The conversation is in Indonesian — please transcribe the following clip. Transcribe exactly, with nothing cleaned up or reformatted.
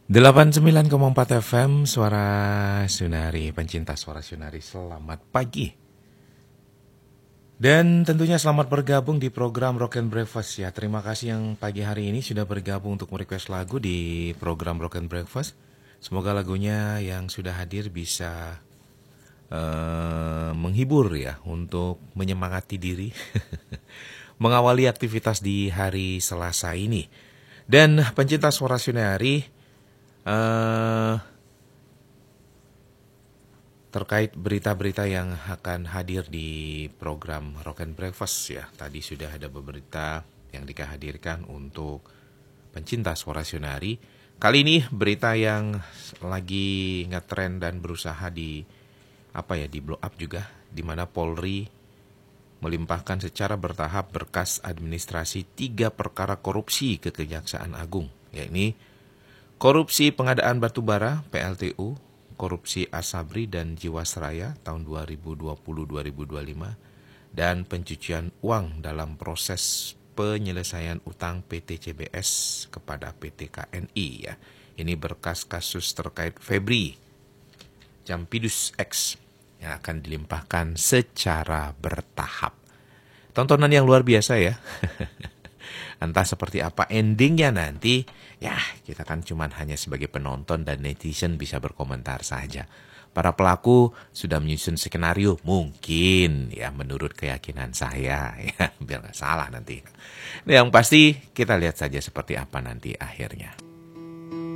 delapan puluh sembilan koma empat F M Suara Sunari, pencinta Suara Sunari, selamat pagi. Dan tentunya selamat bergabung di program Rock and Breakfast ya. Terima kasih yang pagi hari ini sudah bergabung untuk merequest lagu di program Rock and Breakfast. Semoga lagunya yang sudah hadir bisa uh, menghibur ya, untuk menyemangati diri mengawali aktivitas di hari Selasa ini. Dan pencinta Suara Sunari, Uh, terkait berita-berita yang akan hadir di program Rock and Breakfast ya. Tadi sudah ada beberapa yang dihadirkan untuk pencinta Suara Sunari. Kali ini berita yang lagi ngetrend dan berusaha di apa ya di blow up juga, di mana Polri melimpahkan secara bertahap berkas administrasi tiga perkara korupsi ke Kejaksaan Agung, yakni korupsi pengadaan batubara P L T U, korupsi Asabri dan Jiwasraya tahun dua ribu dua puluh sampai dua ribu dua puluh lima, dan pencucian uang dalam proses penyelesaian utang P T C B S kepada P T K N I ya. Ini berkas kasus terkait Febri Campidus X yang akan dilimpahkan secara bertahap. Tontonan yang luar biasa ya. Entah seperti apa endingnya nanti, ya kita kan cuman hanya sebagai penonton dan netizen bisa berkomentar saja. Para pelaku sudah menyusun skenario, mungkin ya menurut keyakinan saya ya, biar nggak salah nanti. Yang pasti kita lihat saja seperti apa nanti akhirnya.